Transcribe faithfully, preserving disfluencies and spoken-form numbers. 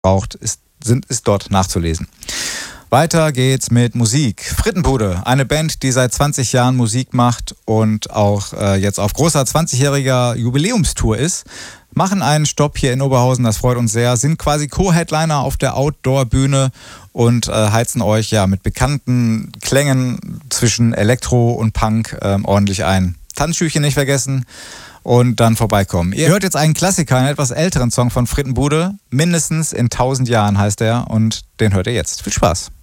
braucht, ist, sind, ist dort nachzulesen. Weiter geht's mit Musik. Frittenbude, eine Band, die seit zwanzig Jahren Musik macht und auch äh, jetzt auf großer zwanzigjähriger Jubiläumstour ist, machen einen Stopp hier in Oberhausen, das freut uns sehr, sind quasi Co-Headliner auf der Outdoor-Bühne und äh, heizen euch ja mit bekannten Klängen zwischen Elektro und Punk äh, ordentlich ein. Tanzschüchen nicht vergessen und dann vorbeikommen. Ihr hört jetzt einen Klassiker, einen etwas älteren Song von Frittenbude, mindestens in tausend Jahren heißt er, und den hört ihr jetzt. Viel Spaß!